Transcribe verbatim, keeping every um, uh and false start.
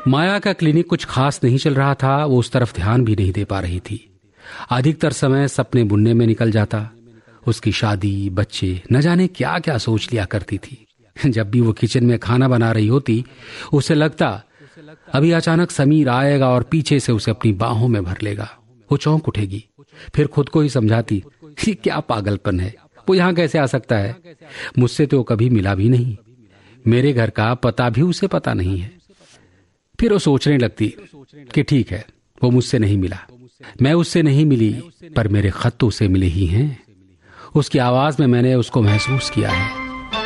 माया का क्लिनिक कुछ खास नहीं चल रहा था। वो उस तरफ ध्यान भी नहीं दे पा रही थी। अधिकतर समय सपने बुनने में निकल जाता। उसकी शादी, बच्चे, न जाने क्या क्या सोच लिया करती थी। जब भी वो किचन में खाना बना रही होती, उसे लगता अभी अचानक समीर आएगा और पीछे से उसे अपनी बाहों में भर लेगा। वो चौंक उठेगी, फिर खुद को ही समझाती, ये क्या पागलपन है, वो यहाँ कैसे आ सकता है? मुझसे तो कभी मिला भी नहीं, मेरे घर का पता भी उसे पता नहीं है। फिर वो सोचने लगती कि ठीक है, वो मुझसे नहीं मिला, मैं उससे नहीं मिली, पर मेरे खत तो उसे मिले ही हैं। उसकी आवाज में मैंने उसको महसूस किया है।